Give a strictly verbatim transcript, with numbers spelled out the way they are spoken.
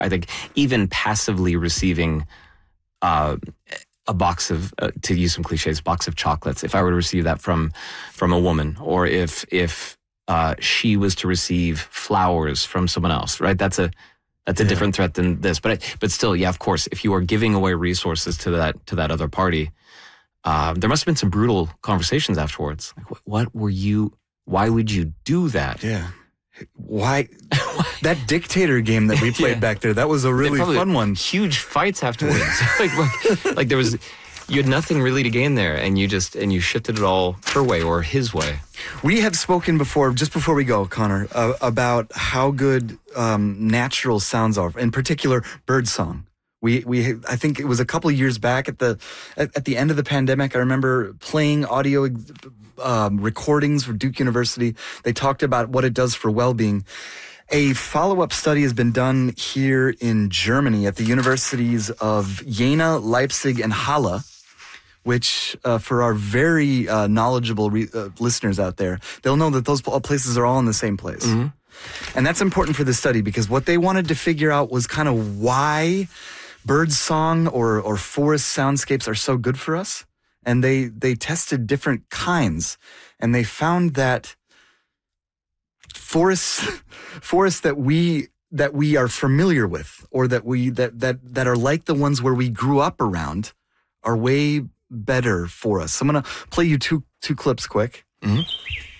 I think even passively receiving uh, a box of, uh, to use some cliches, box of chocolates, if I were to receive that from from a woman, or if if uh, she was to receive flowers from someone else, right? That's a that's a yeah. different threat than this. But I, but still, yeah, of course, if you are giving away resources to that to that other party, uh, there must have been some brutal conversations afterwards. Like, what, what were you? Why would you do that? Yeah. Why that dictator game that we played yeah. back there? That was a really fun one. Huge fights afterwards. like, like, like there was, you had nothing really to gain there, and you just and you shifted it all her way or his way. We have spoken before, just before we go, Connor, uh, about how good um, natural sounds are. In particular, birdsong. We we I think it was a couple of years back at the at, at the end of the pandemic. I remember playing audio um, recordings for Duke University. They talked about what it does for well-being. A follow-up study has been done here in Germany at the universities of Jena, Leipzig, and Halle, which uh, for our very uh, knowledgeable re- uh, listeners out there, they'll know that those places are all in the same place. Mm-hmm. And that's important for this study because what they wanted to figure out was kind of why bird song or, or forest soundscapes are so good for us. And they, they tested different kinds, and they found that forests, forests that we that we are familiar with, or that we that that that are like the ones where we grew up around, are way better for us. So I'm gonna play you two two clips quick. Mm-hmm.